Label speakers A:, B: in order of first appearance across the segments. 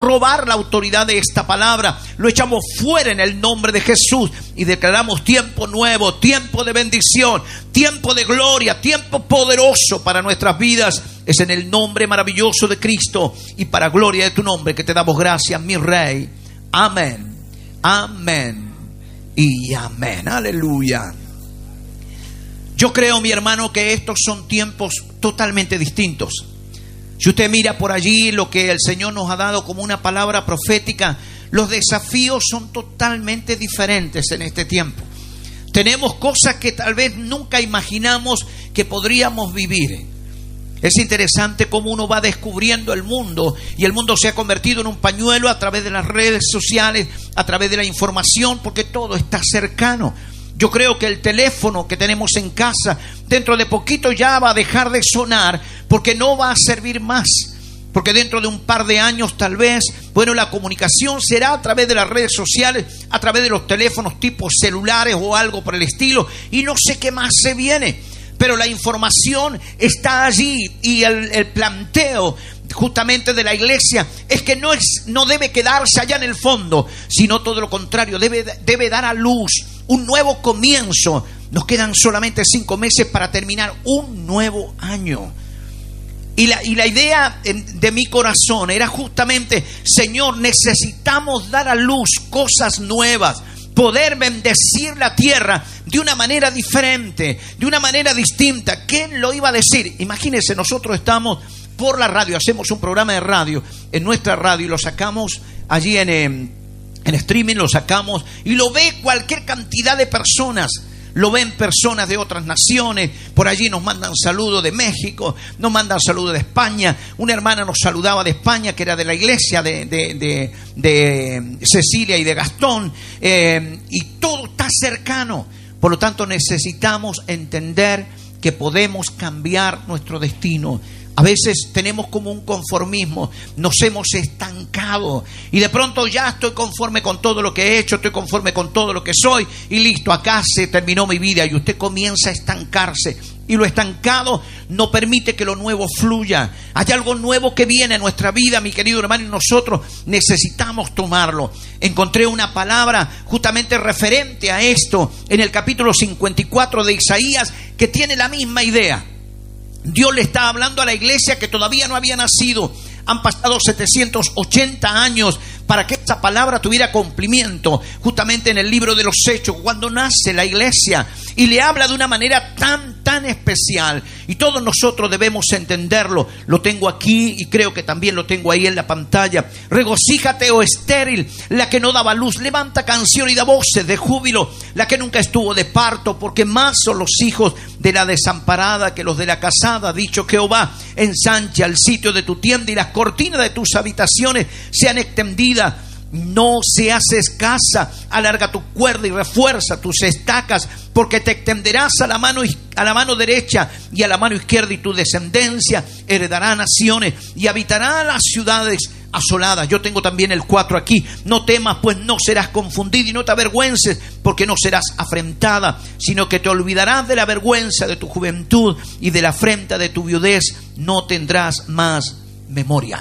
A: robar la autoridad de esta palabra. Lo echamos fuera en el nombre de Jesús y declaramos tiempo nuevo, tiempo de bendición, tiempo de gloria, tiempo poderoso para nuestras vidas. Es en el nombre maravilloso de Cristo y para gloria de tu nombre que te damos gracias, mi Rey. Amén, amén y amén. Aleluya. Yo creo, mi hermano, que estos son tiempos totalmente distintos. Si usted mira por allí lo que el Señor nos ha dado como una palabra profética, los desafíos son totalmente diferentes en este tiempo. Tenemos cosas que tal vez nunca imaginamos que podríamos vivir. Es interesante cómo uno va descubriendo el mundo y el mundo se ha convertido en un pañuelo a través de las redes sociales, a través de la información, porque todo está cercano. Yo creo que el teléfono que tenemos en casa dentro de poquito ya va a dejar de sonar porque no va a servir más. Porque dentro de un par de años tal vez, bueno, la comunicación será a través de las redes sociales, a través de los teléfonos tipo celulares o algo por el estilo. Y no sé qué más se viene. Pero la información está allí y el planteo justamente de la iglesia es que no debe quedarse allá en el fondo, sino todo lo contrario, debe dar a luz un nuevo comienzo. Nos quedan solamente 5 meses para terminar un nuevo año. Y la idea de mi corazón era justamente, Señor, necesitamos dar a luz cosas nuevas, poder bendecir la tierra de una manera diferente, de una manera distinta. ¿Quién lo iba a decir? Imagínense, nosotros estamos por la radio, hacemos un programa de radio en nuestra radio y lo sacamos allí en streaming, lo sacamos y lo ve cualquier cantidad de personas. Lo ven personas de otras naciones. Por allí nos mandan saludos de México, nos mandan saludos de España. Una hermana nos saludaba de España, que era de la iglesia de Cecilia y de Gastón. Y todo está cercano. Por lo tanto, necesitamos entender que podemos cambiar nuestro destino. A veces tenemos como un conformismo, nos hemos estancado y de pronto ya estoy conforme con todo lo que he hecho, estoy conforme con todo lo que soy y listo, acá se terminó mi vida, y usted comienza a estancarse. Y lo estancado no permite que lo nuevo fluya. Hay algo nuevo que viene a nuestra vida, mi querido hermano, y nosotros necesitamos tomarlo. Encontré una palabra justamente referente a esto en el capítulo 54 de Isaías, que tiene la misma idea. Dios le está hablando a la iglesia que todavía no había nacido. Han pasado 780 años para que esta palabra tuviera cumplimiento. Justamente en el libro de los Hechos, cuando nace la iglesia, y le habla de una manera tan especial. Y todos nosotros debemos entenderlo. Lo tengo aquí y creo que también lo tengo ahí en la pantalla. Regocíjate, oh estéril, la que no daba luz. Levanta canción y da voces de júbilo, la que nunca estuvo de parto, porque más son los hijos de la desamparada que los de la casada. Ha dicho Jehová: ensancha el sitio de tu tienda y las cortinas de tus habitaciones sean extendidas. No seas escasa, alarga tu cuerda y refuerza tus estacas, porque te extenderás a la mano derecha y a la mano izquierda, y tu descendencia heredará naciones y habitará las ciudades asoladas. Yo tengo también el 4 aquí. No temas, pues no serás confundida, y no te avergüences, porque no serás afrentada, sino que te olvidarás de la vergüenza de tu juventud, y de la afrenta de tu viudez no tendrás más memoria.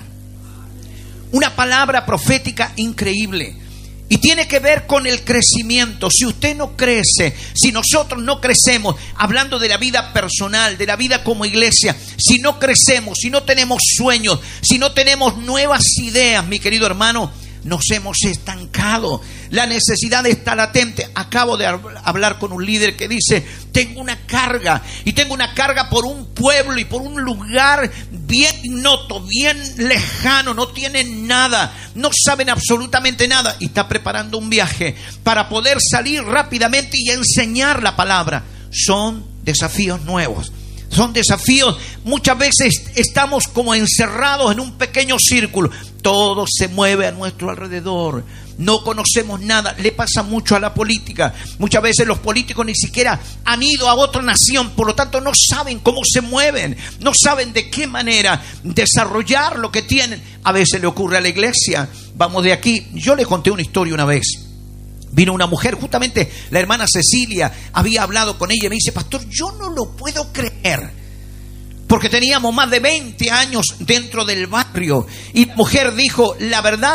A: Una palabra profética increíble. Y tiene que ver con el crecimiento. Si usted no crece, si nosotros no crecemos, hablando de la vida personal, de la vida como iglesia, si no crecemos, si no tenemos sueños, si no tenemos nuevas ideas, mi querido hermano, nos hemos estancado. La necesidad está latente. Acabo de hablar con un líder que dice: tengo una carga, y tengo una carga por un pueblo y por un lugar bien ignoto, bien lejano. No tienen nada, no saben absolutamente nada, y está preparando un viaje para poder salir rápidamente y enseñar la palabra. Son desafíos nuevos. Son desafíos. Muchas veces estamos como encerrados en un pequeño círculo. Todo se mueve a nuestro alrededor. No conocemos nada. Le pasa mucho a la política. Muchas veces los políticos ni siquiera han ido a otra nación. Por lo tanto, no saben cómo se mueven. No saben de qué manera desarrollar lo que tienen. A veces le ocurre a la iglesia. Vamos de aquí. Yo le conté una historia una vez. Vino una mujer, justamente la hermana Cecilia había hablado con ella y me dice: pastor, yo no lo puedo creer, porque teníamos más de 20 años dentro del barrio. Y la mujer dijo: la verdad